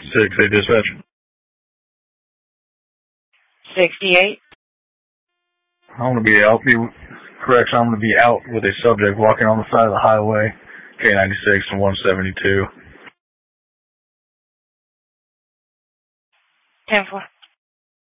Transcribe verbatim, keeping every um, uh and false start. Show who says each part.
Speaker 1: six, eight dispatch.
Speaker 2: sixty-eight.
Speaker 1: I'm going to be out. Be correction. I'm going to be out with a subject walking on the side of the highway. K ninety-six and one seventy-two.
Speaker 2: ten four.